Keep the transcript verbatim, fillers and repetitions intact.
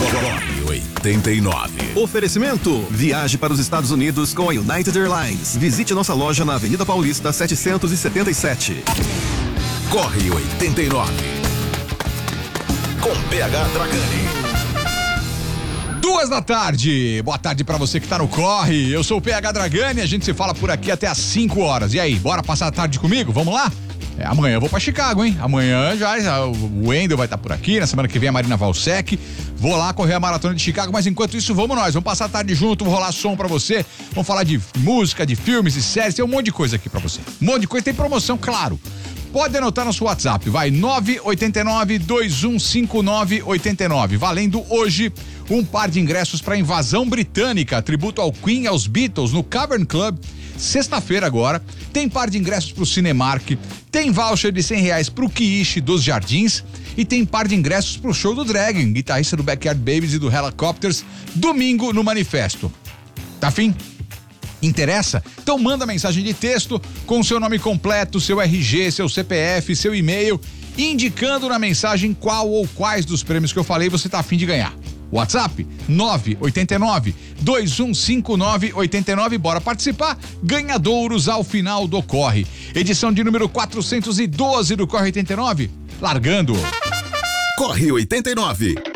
Corre oitenta e nove. Oferecimento: viaje para os Estados Unidos com a United Airlines. Visite nossa loja na Avenida Paulista setecentos e setenta e sete. Corre oitenta e nove. Com P H Dragani. Duas da tarde, boa tarde pra você que tá no Corre, eu sou o P H Dragani, a gente se fala por aqui até às cinco horas, e aí, bora passar a tarde comigo? Vamos lá? É, amanhã eu vou pra Chicago, hein? Amanhã já, já o Wendel vai estar tá por aqui, na semana que vem a Marina Valsec, vou lá correr a maratona de Chicago, mas enquanto isso vamos nós, vamos passar a tarde junto, vou rolar som pra você, vamos falar de música, de filmes, de séries, tem um monte de coisa aqui pra você, um monte de coisa, tem promoção, claro. Pode anotar no seu WhatsApp, vai nove oito nove, dois um cinco nove oito nove, valendo hoje um par de ingressos para Invasão Britânica, tributo ao Queen e aos Beatles no Cavern Club, sexta-feira agora, tem par de ingressos pro Cinemark, tem voucher de cem reais pro Quiche dos Jardins e tem par de ingressos pro show do Dragon, guitarrista do Backyard Babies e do Helicopters, domingo no Manifesto. Tá afim? Interessa? Então manda mensagem de texto com seu nome completo, seu R G, seu C P F, seu e-mail, indicando na mensagem qual ou quais dos prêmios que eu falei você tá a fim de ganhar. WhatsApp nove oito nove, dois um cinco nove oito nove, bora participar, ganhadouros ao final do Corre. Edição de número quatrocentos e doze do Corre oitenta e nove, largando. Corre oitenta e nove.